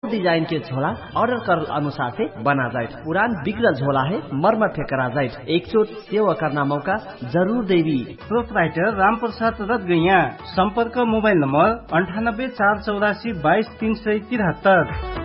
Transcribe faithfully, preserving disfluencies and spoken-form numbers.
Design के झोला order कर अनुसार से बना जाए। पुरान बिगड़ल झोला है मरम्मत करा जाए। एक चोट सेवा करना मौका जरूर देवी। प्रोपराइटर राम प्रसाद रथ गैया। संपर्क मोबाइल नंबर अंठानब्बे चार चौरासी बाईस तीन सय तिहत्तर।